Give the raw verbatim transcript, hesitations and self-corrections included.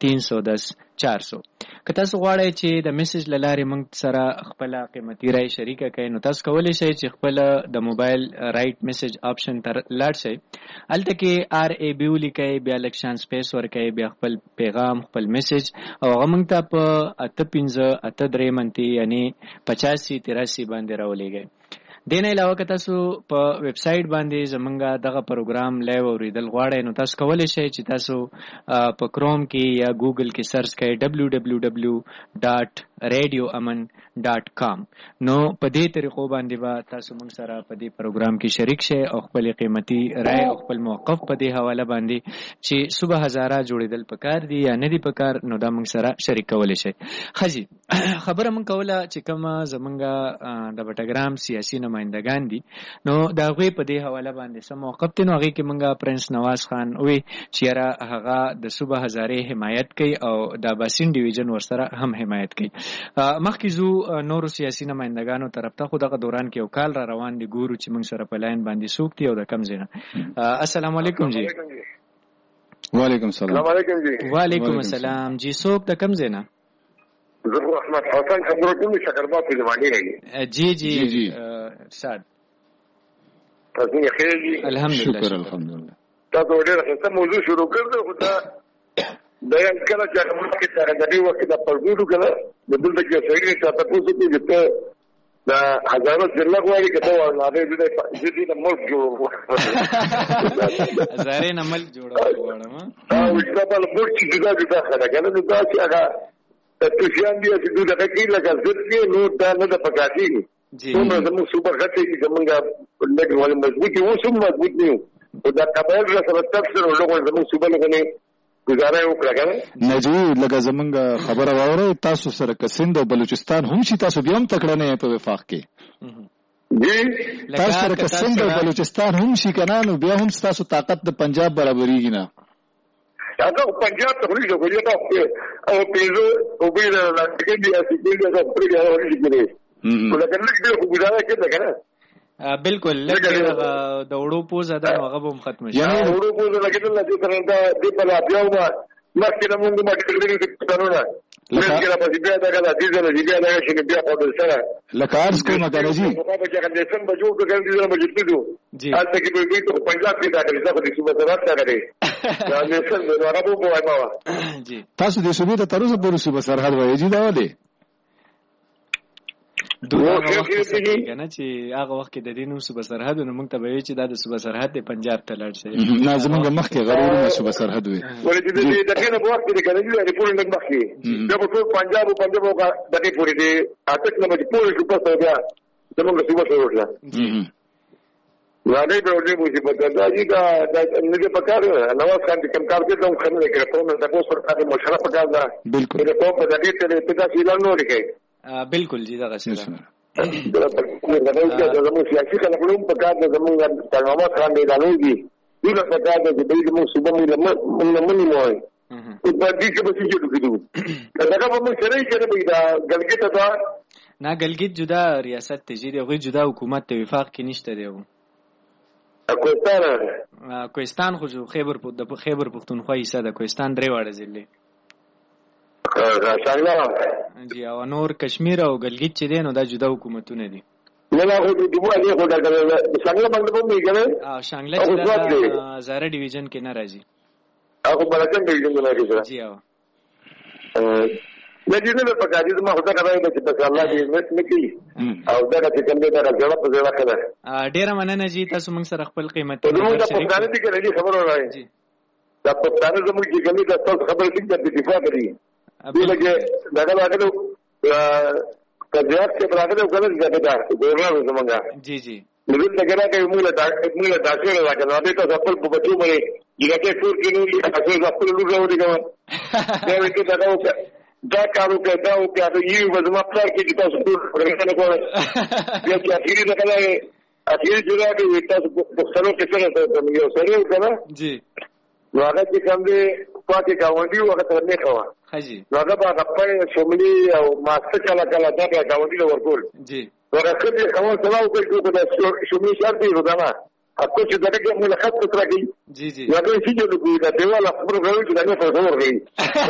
तीन सौ दस चार سو. که تاسو غواړئ چې د میسج له لارې موږ سره خپل قیمتي رای شریکه کړئ نو تاسو کولی شئ چې خپل د موبایل رائټ میسج آپشن ته لاړ شئ. هلته کې آر ای بي ولیکئ، بیا لږ شان سپیس ورکئ، بیا خپل پیغام خپل میسج او هغه موږ ته په اته پنځه اته درې منتي یعنی پچاسی تراسی باندې راولېږئ. دین علاوه که تاسو په ویب سټ باندې زمونږه دغه پروګرام لایو اوریدل غواړئ نو تاسو کولی شئ چې تاسو په کروم کې یا ګوګل کې سرچ کړئ ډبلیو ډبلیو ډبلیو ډاټ ریډیو امن ډاټ کام. نو په دې طریقو باندې به تاسو موږ سره په دې پروګرام کې شریک شئ او خپل قیمتي رائے او خپل موقف په دې حواله باندې چې صبح هزاره جوړېدل پکار دي یا نه دي پکار نو دا موږ سره شریک کولی شئ. خجی خبره موږ کوله چې کومه زمونږه د بټګرام سیاسي نمائندگان دي نو دا غوی په دې حواله باندې سم موقف دي نو هغه کې مونږه پرنس نواز خان وی چې را هغه د صبح هزاره حمایت کوي او د باسین ډیویژن ورسره هم حمایت کوي. مخکې زو نورو سیاسي نمائندگانو طرف ته خو دغه دوران کې یو کال را روان دي ګورو چې موږ سره په لاین باندې څوک دي او د کم ځای نه. السلام علیکم جی. وعلیکم السلام. وعلیکم السلام جی. څوک د کم ځای نه؟ ضرور احمد حسن خبرو کوم شکربات په زمانه راځي. جی جی جی ارشاد. تاسو یې خیر دي؟ الحمدلله شکر الحمدلله. تاسو ډېر ښه موضوع شروع کړو خو دا د یو کله چې موږ کې څنګه د دې وخت د پرګورو کله د دلته کې صحیح چې تاسو څه کې چې دا هزارو ځله غواړي کته ورناده دې دې د ملک جوړو هزارې نه ملک جوړو غواړم. او چې په لور چې دا د داخله کنه دا چې هغه تاسو یې دی چې دوی دغه کې لګل دي نو دا نه د پکاتي جی نو زموږ سوپر غټي چې زمونږ لګ ول مضبوطي و سم مضبوط نه او دا قبایل سره تفسیر ولغه زموږ سوبه لګنه گزاره وکړه کنه. نجوی لکه زمونږ خبره واورئ تاسو سره کسند او بلوچستان هم شي تاسو بیا هم تکړه نه په وفاق کې جی تاسو سره کسند او بلوچستان هم شي کنه نو بیا هم تاسو طاقت د پنجاب برابرېږي نه. هغه پنجاب ته ورې جوړه تا او پیزو او بیره لکه دې اسی دې دا پرې راوړل کېږي ولکه لږ دې خو گزاره کېده کنه. بالکل لږ د وړو پوزه دا هغه به ختم شي. یا وړو پوزه لکه دې تر دا دې په لا بیا ما مخکې موږ ما ټکړې کې څنګه لکه را پاتې بیا دا دا دې زره دې بیا دا چې بیا په دې سره لکه ارز کومه کنه جی په هغه کې د سم بجو کې ګرځي زره مجلس دي جی حالت کې به ته پنجاب کې دا کړی دا په صوبه سره راځي دا نه څه نو هغه به وای ما جی تاسو دې صوبې ته تر اوسه پورې صوبه سرحد وایي جی دا ودی دوه وخت کنه چې هغه وخت کې د دینو صوبه سرحد نو موږ ته وایي چې دا د صوبه سرحد د پنجاب ته لاړ شي. نه زمونږ مخکې غرورونه صوبه سرحد وي ولې د دې د کنه په وخت کې کنه چې د پورې لګ مخکې دا په ټول پنجاب او پنجاب او د دې پورې دې اټک نه مې پورې صوبه سره بیا زمونږ صوبه سره وړل جی راځي به دې مو چې په دا چې دا نه دې پکار نواز خان دې کم کار کوي خو نه کوي په نو د پوسټ سره مشرف پکار دا بالکل دې په په دې ته په تاسو اعلان نه وکړي. بالکل جی دا څه دا زموږ سیاسي خلکو په کار د زموږ ترنامه خان دی دالوږي دغه په کار د دې زموږ صوبه مې نه منې موي په دې کې به څه جوړ کړو دا به موږ سره یې کړو دا ګلګت ته نه ګلګت جدا ریاست ته جدي غوي جدا حکومت ته وفاق کې نشته دی. کوستان کوستان خو خیبر د خیبر پختونخوا حصہ د کوستان درې واړه ضلع شانګلا جی او نور کشمیر او ګلګت چې دین او دا جدا حکومتونه دي. نه نه خو دې دوه دې خو دا شانګلا باندې به موږ کنه او شانګلا چې زاره ډیویژن کې نه راځي هغه بلکن ډیویژن نه راځي جی او د دې نه په کار دي ما خدای راځي چې په الله دې مت نکي او دا چې کوم دې دا جواب په ځای راکړه. ډیر مننه جی تاسو موږ سره خپل قیمت ته نو دا په کار دي کې راځي خبر راځي جی دا په کار زموږ کې کومې د تاسو خبرې دې د دفاع کوي دغه دغه راغلو کډیات کې راغلو کله چې دا ګورنر زمونږه جی جی نو دغه راکې موږ له موږ له داسې راغلو نو دې تاسو خپل په بچو باندې یګه کې ټول کې نو تاسو خپل لور راوړي کوم دا وکړه دا وکړه دا کارو کې دا وکړه یو وزما پلار کې تاسو ټول پرېښنه کوله بیا چې اخیری دا کله اخیری جوړه کې تاسو په څلو کې څنګه یو سره وکړه جی نو هغه چې کوم دې پاتې گاونډي وخت ورنه کوا حاجی نو هغه په خپل شمولي او ماسته کلا کلا دا گاونډي له ورکول جی هغه کله کوم سلام کوي چې دا شمولي شرط دی ودانه اكو چې دغه کې ملخص تر راځي جی جی هغه چې جوړ کوي دا دیواله خبرو غوړي چې دا نه فرصت ورغی